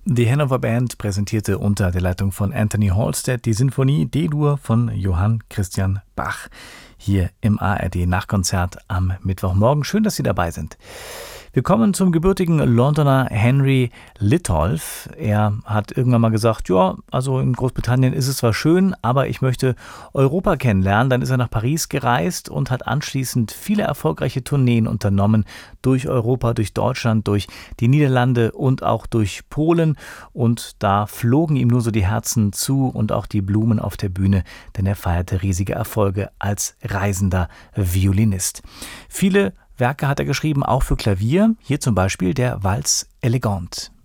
Die Hannover Band präsentierte unter der Leitung von Anthony Halstead die Sinfonie D-Dur von Johann Christian Bach hier im ARD-Nachkonzert am Mittwochmorgen. Schön, dass Sie dabei sind. Wir kommen zum gebürtigen Londoner Henry Litolff. Er hat irgendwann mal gesagt, ja, also in Großbritannien ist es zwar schön, aber ich möchte Europa kennenlernen. Dann ist er nach Paris gereist und hat anschließend viele erfolgreiche Tourneen unternommen durch Europa, durch Deutschland, durch die Niederlande und auch durch Polen. Und da flogen ihm nur so die Herzen zu und auch die Blumen auf der Bühne, denn er feierte riesige Erfolge als reisender Violinist. Viele Werke hat er geschrieben, auch für Klavier. Hier zum Beispiel der Valse Elegante.